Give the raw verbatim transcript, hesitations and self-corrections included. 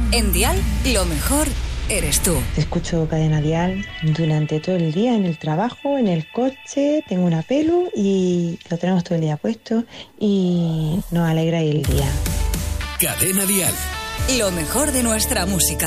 En Dial, lo mejor eres tú. Te escucho Cadena Dial durante todo el día, en el trabajo, en el coche, tengo una pelu y lo tenemos todo el día puesto y nos alegra el día. Cadena Dial. Lo mejor de nuestra música.